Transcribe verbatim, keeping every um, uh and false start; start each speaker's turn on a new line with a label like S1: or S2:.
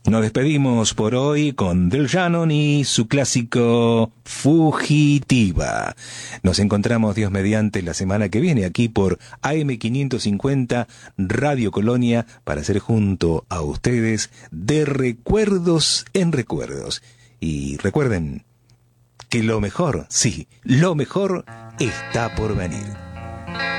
S1: Nos despedimos por hoy con Del Shannon y su clásico Fugitiva. Nos encontramos, Dios mediante, la semana que viene aquí por A M quinientos cincuenta Radio Colonia para hacer junto a ustedes de recuerdos en recuerdos. Y recuerden que lo mejor, sí, lo mejor está por venir.